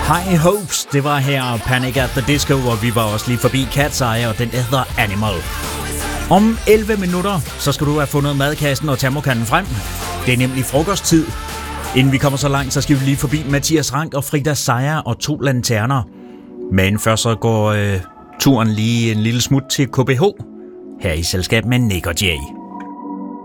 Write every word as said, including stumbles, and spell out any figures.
High Hopes, det var her Panic at the Disco, og vi var også lige forbi Cat's Eye, og den hedder Animal. Om elleve minutter, så skal du have fundet madkassen og termokanden frem. Det er nemlig frokosttid. Inden vi kommer så langt, så skal vi lige forbi Mathias Rank og Frida Seier og To Lanterner. Men først så går øh, turen lige en lille smut til K B H, her i selskab med Nick og Jay.